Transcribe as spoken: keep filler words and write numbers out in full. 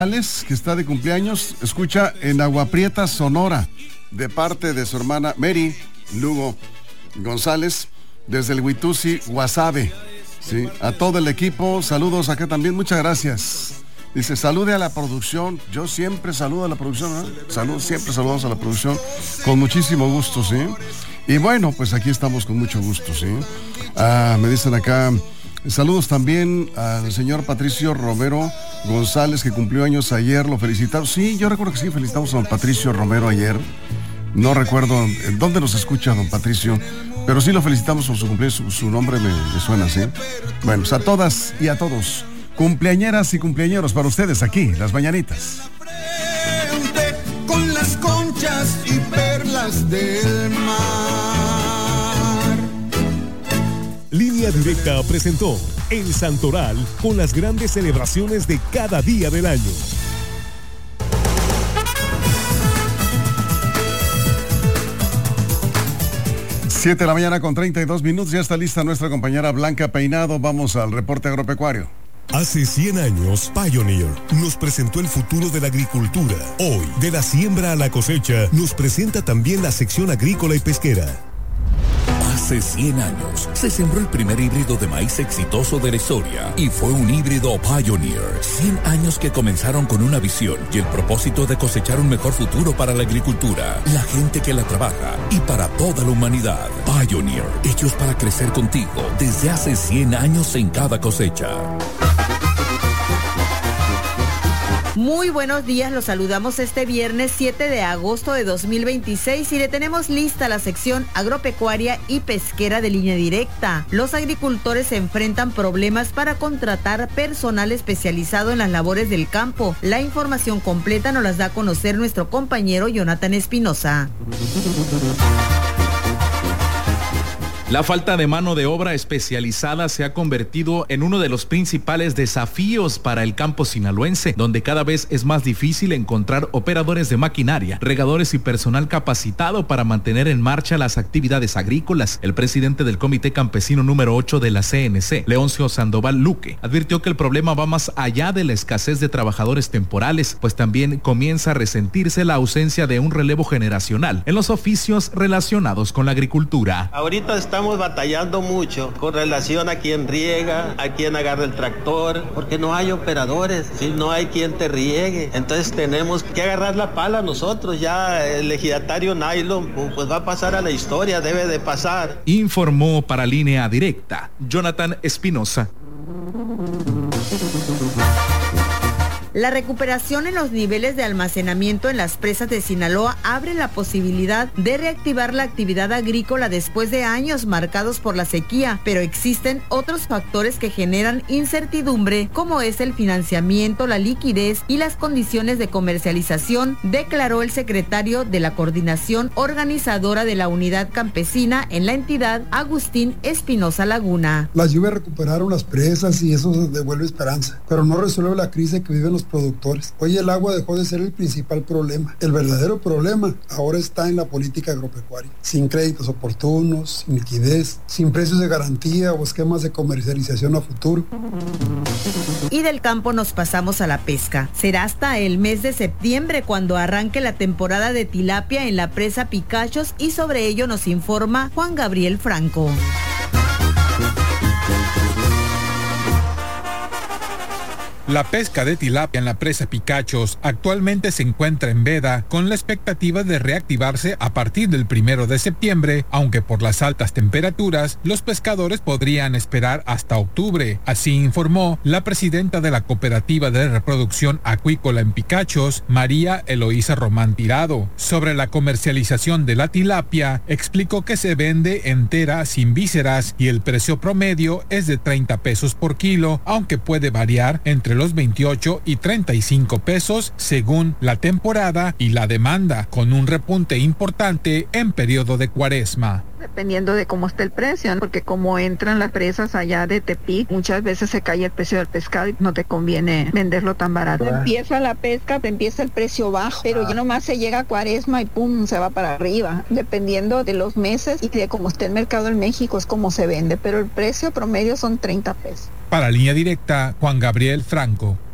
que está de cumpleaños, escucha en Agua Prieta, Sonora, de parte de su hermana Mary Lugo González, desde el Huitusi, Guasave. Sí, a todo el equipo, saludos acá también, muchas gracias. Dice, salude a la producción. Yo siempre saludo a la producción, ¿eh? Salud, siempre saludamos a la producción, con muchísimo gusto, ¿sí? Y bueno, pues aquí estamos con mucho gusto, ¿sí? Ah, me dicen acá, saludos también al señor Patricio Romero González, que cumplió años ayer, lo felicitamos. Sí, yo recuerdo que sí, felicitamos a don Patricio Romero ayer. No recuerdo en dónde nos escucha don Patricio, pero sí lo felicitamos por su cumpleaños, su, su nombre me, me suena, ¿sí? Bueno, pues a todas y a todos, cumpleañeras y cumpleañeros para ustedes aquí, Las Mañanitas. Con las conchas y perlas del mar. Línea Directa presentó El Santoral con las grandes celebraciones de cada día del año. Siete de la mañana con treinta y dos minutos, ya está lista nuestra compañera Blanca Peinado. Vamos al reporte agropecuario. Hace cien años, Pioneer nos presentó el futuro de la agricultura. Hoy, de la siembra a la cosecha, nos presenta también la sección agrícola y pesquera. Hace cien años, se sembró el primer híbrido de maíz exitoso de la historia y fue un híbrido Pioneer. cien años que comenzaron con una visión y el propósito de cosechar un mejor futuro para la agricultura, la gente que la trabaja y para toda la humanidad. Pioneer, hechos para crecer contigo desde hace cien años en cada cosecha. Muy buenos días, los saludamos este viernes siete de agosto de dos mil veintiséis y le tenemos lista la sección agropecuaria y pesquera de Línea Directa. Los agricultores se enfrentan problemas para contratar personal especializado en las labores del campo. La información completa nos las da a conocer nuestro compañero Jonathan Espinosa. La falta de mano de obra especializada se ha convertido en uno de los principales desafíos para el campo sinaloense, donde cada vez es más difícil encontrar operadores de maquinaria, regadores y personal capacitado para mantener en marcha las actividades agrícolas. El presidente del Comité Campesino número ocho de la C N C, Leoncio Sandoval Luque, advirtió que el problema va más allá de la escasez de trabajadores temporales, pues también comienza a resentirse la ausencia de un relevo generacional en los oficios relacionados con la agricultura. Ahorita está Estamos batallando mucho con relación a quien riega, a quien agarra el tractor, porque no hay operadores, si no hay quien te riegue. Entonces tenemos que agarrar la pala nosotros, ya el ejidatario nylon pues va a pasar a la historia, debe de pasar. Informó para Línea Directa, Jonathan Espinosa. La recuperación en los niveles de almacenamiento en las presas de Sinaloa abre la posibilidad de reactivar la actividad agrícola después de años marcados por la sequía, pero existen otros factores que generan incertidumbre, como es el financiamiento, la liquidez y las condiciones de comercialización, declaró el secretario de la Coordinación Organizadora de la Unidad Campesina en la entidad, Agustín Espinosa Laguna. Las lluvias recuperaron las presas y eso devuelve esperanza, pero no resuelve la crisis que viven los productores. Hoy el agua dejó de ser el principal problema. El verdadero problema ahora está en la política agropecuaria. Sin créditos oportunos, sin liquidez, sin precios de garantía o esquemas de comercialización a futuro. Y del campo nos pasamos a la pesca. Será hasta el mes de septiembre cuando arranque la temporada de tilapia en la presa Picachos y sobre ello nos informa Juan Gabriel Franco. La pesca de tilapia en la presa Picachos actualmente se encuentra en veda con la expectativa de reactivarse a partir del primero de septiembre, aunque por las altas temperaturas los pescadores podrían esperar hasta octubre. Así informó la presidenta de la Cooperativa de Reproducción Acuícola en Picachos, María Eloísa Román Tirado. Sobre la comercialización de la tilapia, explicó que se vende entera sin vísceras y el precio promedio es de treinta pesos por kilo, aunque puede variar entre los veintiocho y treinta y cinco pesos según la temporada y la demanda, con un repunte importante en periodo de cuaresma. Dependiendo de cómo esté el precio, ¿no? Porque como entran las presas allá de Tepic, muchas veces se cae el precio del pescado y no te conviene venderlo tan barato. Ah. Empieza la pesca, empieza el precio bajo, pero ya nomás se llega a cuaresma y pum, se va para arriba. Dependiendo de los meses y de cómo esté el mercado en México es como se vende, pero el precio promedio son treinta pesos. Para Línea Directa, Juan Gabriel Franco.